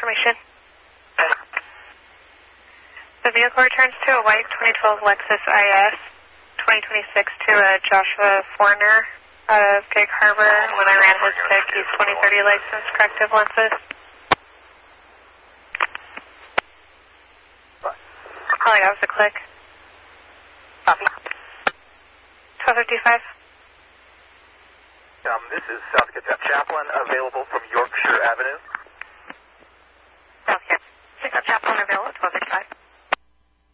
information. The vehicle returns to a white 2012 Lexus IS 2026 to Joshua Forner out of Gig Harbor. When I ran his pick, he's 2030 license, corrective lenses. All I got was a click. Copy. 1255. This is South Kitsap Chaplain, available from Yorkshire Avenue. South Kitsap Chaplain available at 1255.